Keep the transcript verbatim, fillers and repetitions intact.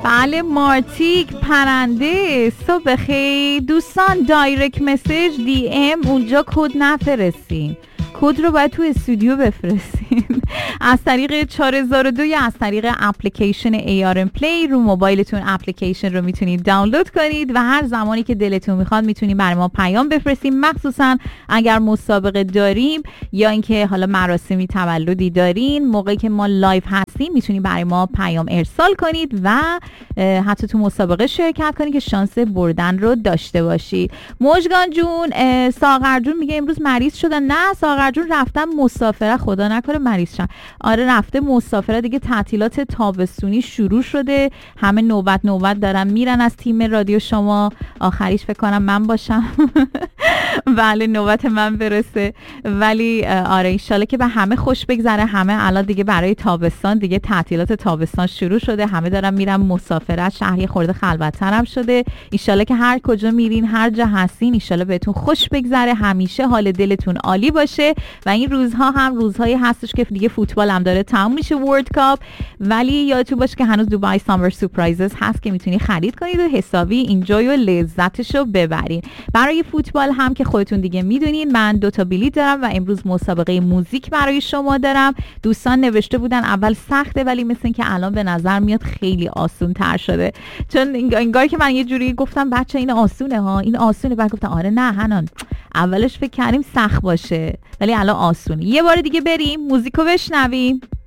بله مارتیک پرنده صبح بخیر. دوستان دایرکت مسیج دی ام اونجا کد نفرستین، کد رو باید تو استودیو بفرستین از طریق چهار هزار و دو یا از طریق اپلیکیشن ای آر ام پلی رو موبایلتون اپلیکیشن رو میتونید دانلود کنید و هر زمانی که دلتون میخواد میتونید برای ما پیام بفرستید، مخصوصا اگر مسابقه داریم یا اینکه حالا مراسمی تولدی دارین، موقعی که ما لایو هستیم میتونید برای ما پیام ارسال کنید و حتی تو مسابقه شرکت کنید که شانس بردن رو داشته باشید. مژگان جون، ساغر جون میگه امروز مریض شدن. نه ساغر جون رفتم مسافرت، خدا نکنه مریض شن. آره رفته مسافرت دیگه، تعطیلات تابستونی شروع شده، همه نوبت نوبت دارن میرن از تیم رادیو شما، آخریش فکر کنم من باشم بله نوبت من برسه. ولی آره انشالله که به همه خوش بگذره. همه الان دیگه برای تابستان دیگه تعطیلات تابستان شروع شده، همه دارن میرن مسافرت، شهری خورده خلوت‌تر هم شده. انشالله که هر کجا میرین هر جا هستین انشالله بهتون خوش بگذره، همیشه حال دلتون عالی باشه. و این روزها هم روزهایی هستش که دیگه فوتبال هم داره تموم میشه، ورلد کاپ، ولی یادتون باشه که هنوز دوبای سامر سورپرایزز هست که میتونی خرید کنید و حسابی اینجوی و لذتشو ببرین. برای فوتبال هم که خودتون دیگه میدونین من دو تا بلیت دارم و امروز مسابقه موزیک برای شما دارم. دوستان نوشته بودن اول سخته ولی مثل این که الان به نظر میاد خیلی آسون تر شده، چون انگار که من یه جوری گفتم بچه این آسونه ها این آسونه، بعد گفتم آره نه هنان اولش فکر کردیم سخت باشه ولی الان آسونه. یه بار دیگه بریم موزیکو بشنویم.